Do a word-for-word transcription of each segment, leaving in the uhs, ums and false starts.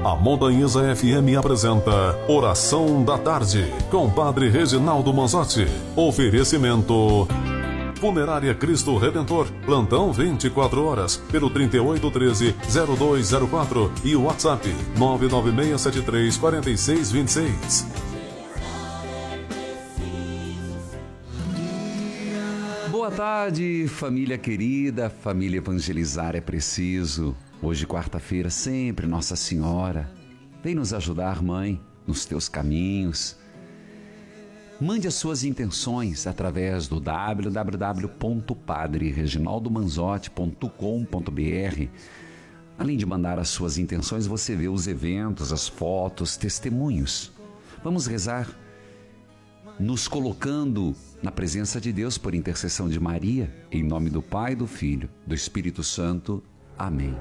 A Montanhesa F M apresenta Oração da Tarde, com Padre Reginaldo Manzotti. Oferecimento Funerária Cristo Redentor, plantão vinte e quatro horas, pelo trinta e oito, treze, zero dois zero quatro e o WhatsApp nove nove seis sete três, quatro seis dois seis. Boa tarde, família querida, família Evangelizar é Preciso. Hoje, quarta-feira, sempre Nossa Senhora vem nos ajudar, Mãe, nos teus caminhos. Mande as suas intenções através do w w w ponto padre reginaldo manzotti ponto com ponto b r. Além de mandar as suas intenções, você vê os eventos, as fotos, testemunhos. Vamos rezar nos colocando na presença de Deus por intercessão de Maria, em nome do Pai, do Filho, do Espírito Santo. Amém.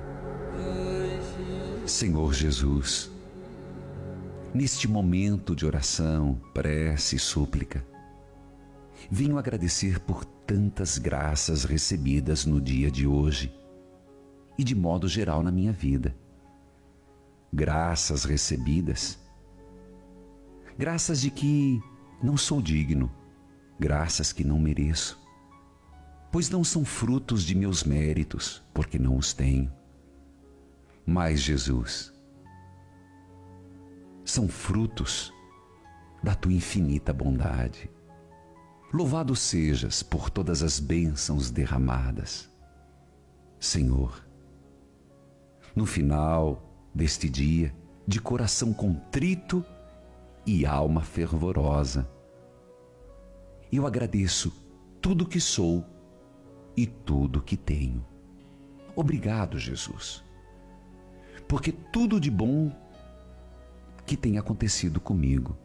Senhor Jesus, neste momento de oração, prece e súplica, venho agradecer por tantas graças recebidas no dia de hoje e de modo geral na minha vida. Graças recebidas, graças de que não sou digno, graças que não mereço, pois não são frutos de meus méritos, porque não os tenho. Mas, Jesus, são frutos da Tua infinita bondade. Louvado sejas por todas as bênçãos derramadas. Senhor, no final deste dia, de coração contrito e alma fervorosa, eu agradeço tudo que sou e tudo que tenho. Obrigado, Jesus, porque tudo de bom que tem acontecido comigo.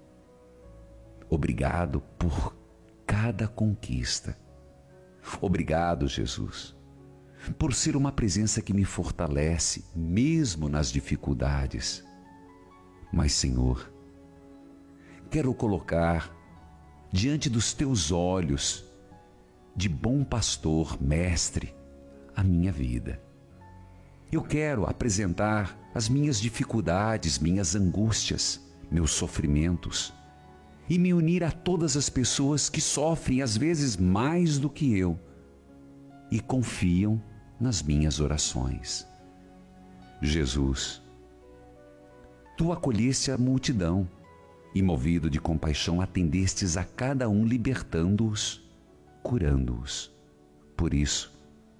Obrigado por cada conquista. Obrigado, Jesus, por ser uma presença que me fortalece, mesmo nas dificuldades. Mas, Senhor, quero colocar diante dos Teus olhos de bom pastor, mestre, a minha vida. Eu quero apresentar as minhas dificuldades, minhas angústias, meus sofrimentos e me unir a todas as pessoas que sofrem às vezes mais do que eu e confiam nas minhas orações. Jesus, Tu acolheste a multidão e, movido de compaixão, atendestes a cada um, libertando-os, curando-os. Por isso,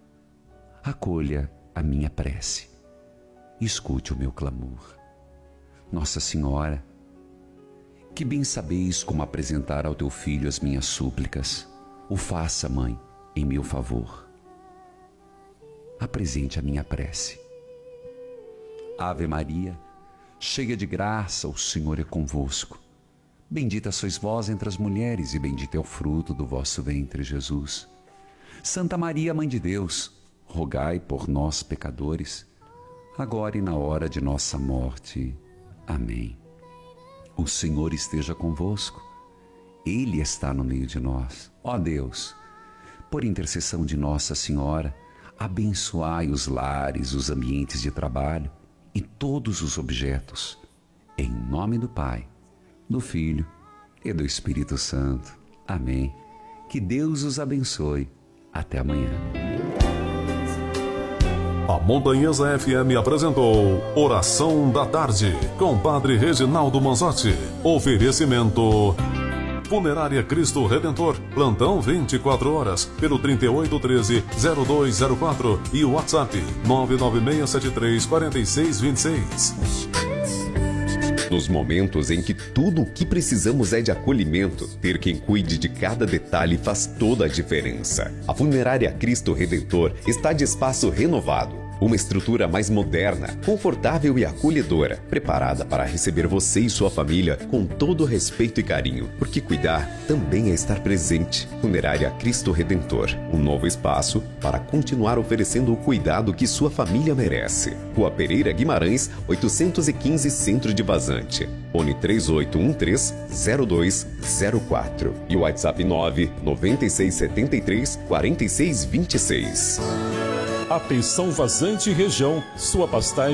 acolha a minha prece, escute o meu clamor. Nossa Senhora, que bem sabeis como apresentar ao Teu Filho as minhas súplicas, o faça, Mãe, em meu favor. Apresente a minha prece. Ave Maria, cheia de graça, o Senhor é convosco. Bendita sois vós entre as mulheres e bendito é o fruto do vosso ventre, Jesus. Santa Maria, Mãe de Deus, rogai por nós, pecadores, agora e na hora de nossa morte. Amém. O Senhor esteja convosco. Ele está no meio de nós. Ó Deus, por intercessão de Nossa Senhora, abençoai os lares, os ambientes de trabalho e todos os objetos. Em nome do Pai, do Filho e do Espírito Santo. Amém. Que Deus os abençoe. Até amanhã. A Montanhesa F M apresentou Oração da Tarde, com Padre Reginaldo Manzotti. Oferecimento Funerária Cristo Redentor, plantão vinte e quatro horas, pelo trinta e oito, treze, zero dois zero quatro e o WhatsApp nove nove seis sete três, quatro seis dois seis. Nos momentos em que tudo o que precisamos é de acolhimento, ter quem cuide de cada detalhe faz toda a diferença. A Funerária Cristo Redentor está de espaço renovado. Uma estrutura mais moderna, confortável e acolhedora, preparada para receber você e sua família com todo respeito e carinho, porque cuidar também é estar presente. Funerária Cristo Redentor, um novo espaço para continuar oferecendo o cuidado que sua família merece. Rua Pereira Guimarães, oitocentos e quinze, Centro de Vazante. Fone três oito um três, zero dois zero quatro e o WhatsApp nove nove seis sete três, quatro seis dois seis. Atenção Vazante e região, sua pastagem